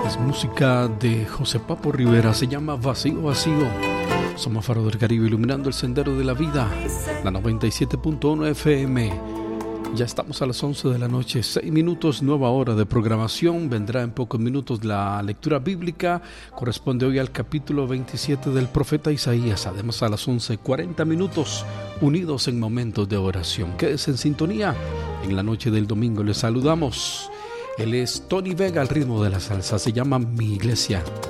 Música de José Papo Rivera, se llama Vacío, Vacío. Somos Faro del Caribe, iluminando el sendero de la vida, la 97.1 FM. Ya estamos a las 11 de la noche, 6 minutos, nueva hora de programación. Vendrá en pocos minutos la lectura bíblica. Corresponde hoy al capítulo 27 del profeta Isaías. Además, a las 11:40 minutos, unidos en momentos de oración. Quédese en sintonía. En la noche del domingo les saludamos. Él es Tony Vega, al ritmo de la salsa. Se llama Mi Iglesia.